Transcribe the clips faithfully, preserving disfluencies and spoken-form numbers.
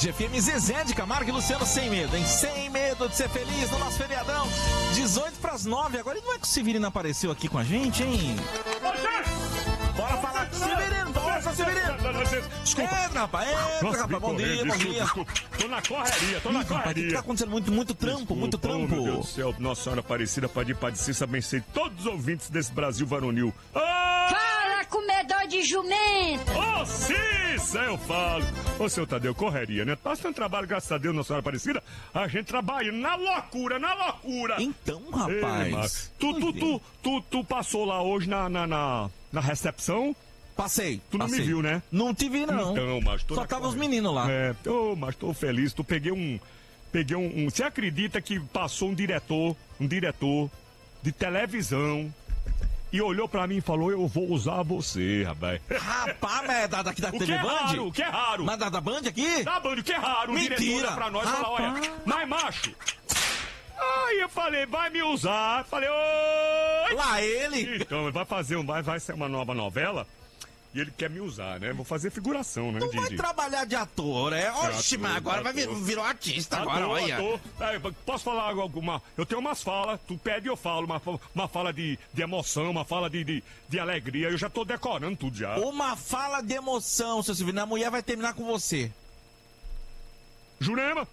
Tarde F M, Zezé de Camargo e Luciano sem medo, hein? Sem medo de ser feliz no nosso feriadão. dezoito para as nove. Agora não é que o Severino apareceu aqui com a gente, hein? Bora falar com o Severino. Bora, seu Severino. Desculpa. Entra, rapaz. Entra, rapaz. Bom dia, bom dia. Desculpa. Tô na correria, tô na Ih, rapaz, o que correria. tá acontecendo? Muito, muito trampo, Desculpa, muito trampo. Oh, meu Deus do céu, Nossa Senhora Aparecida, Padir Padecista, abençoe todos os ouvintes desse Brasil varonil. Ah! Fala, comedor de jumento! Ô, oh, sim, isso eu falo. Ô, seu Tadeu, correria, né? Tá sendo trabalho, graças a Deus, Nossa Senhora Aparecida. A gente trabalha na loucura, na loucura. Então, Ei, rapaz. mas tu, tu, tu, tu, tu passou lá hoje na, na, na, na recepção? Passei. Tu não passei. me viu, né? Não te vi, não. Então, mas tô Só na tava os correria. meninos lá. É, ô, mas tô feliz. Tu peguei um. Peguei um, um. Você acredita que passou um diretor, um diretor de televisão e olhou pra mim e falou: eu vou usar você, rapaz. Rapaz, mas é da, daqui da O T V que é Band? raro, o que é raro. Mas da, da Band aqui? Da Band, o que é raro. O Mentira. diretor olha pra nós e fala: olha, Rapaz. mas macho. Aí eu falei: vai me usar. Falei: oi. Lá ele. Então, ele vai fazer um. Vai, vai ser uma nova novela. E ele quer me usar, né? Vou fazer figuração, né? Não de, vai de... trabalhar de ator, é? Oxi, ator, mas agora de vai vir, ator. virou artista agora, Ator, olha. ator. É, posso falar alguma? Eu tenho umas falas, tu pede e eu falo, uma, uma fala de, de emoção, uma fala de, de, de alegria, eu já tô decorando tudo já. Uma fala de emoção, seu Severino. A mulher vai terminar com você. Jurema?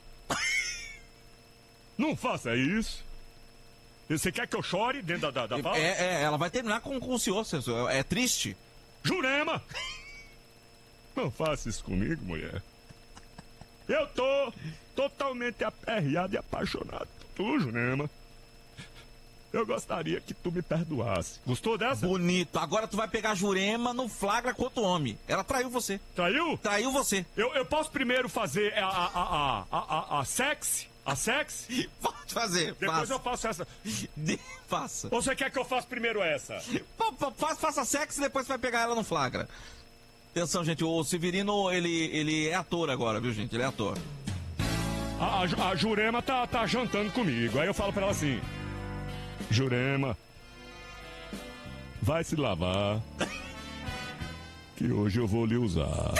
Não faça isso. Você quer que eu chore dentro da, da, da fala? É, é, ela vai terminar com, com o senhor, seu senhor. É triste? Jurema! Não faça isso comigo, mulher. Eu tô totalmente aperreado e apaixonado por tu, Jurema. Eu gostaria que tu me perdoasse. Gostou dessa? Bonito. Agora tu vai pegar a Jurema no flagra quanto homem. Ela traiu você. Traiu? Traiu você. Eu, eu posso primeiro fazer a, a, a, a, a, a sexy? A sexy? Pode fazer. Depois faça. eu faço essa. De... Faça. Ou você quer que eu faça primeiro essa? Fa- fa- Faça, faça sexo e depois você vai pegar ela no flagra. Atenção, gente. O Severino, ele, ele é ator agora, viu, gente? Ele é ator. A, a, a Jurema tá, tá jantando comigo. Aí eu falo pra ela assim: Jurema, vai se lavar, que hoje eu vou lhe usar.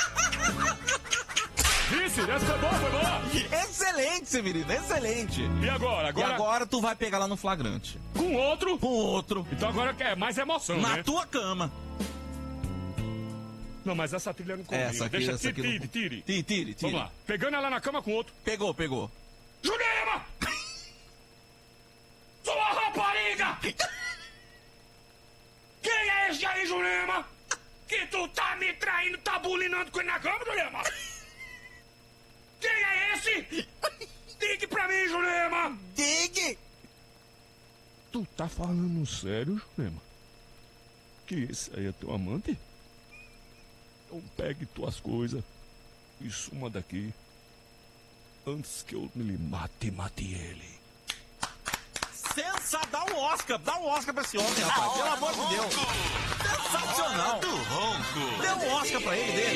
Vice, essa foi boa, foi boa. Excelente, Severino, excelente. E agora? Agora, E agora tu vai pegar lá no flagrante. com outro? Com outro. Então agora é mais emoção, Na né? tua cama. Não, mas essa trilha não combina. Essa aqui, Deixa, essa aqui. tire, não- tire, tire. Tire, tire, tire. Vamos lá. Pegando ela na cama com outro. Pegou, pegou. Jurema! Sua rapariga! Quem é esse aí, Jurema? Que tu tá me traindo, tá bulinando com ele na cama, Jurema? Quem é esse? Diga pra mim, Jurema! Digue! Tu tá falando sério, Jurema? Que esse aí é teu amante? Então pegue tuas coisas e suma daqui. Antes que eu me mate, mate ele. Sensa, dá um Oscar, dá um Oscar pra esse homem, rapaz. Pelo amor de Deus. Sensacional. Dê um Oscar pra ele, dele.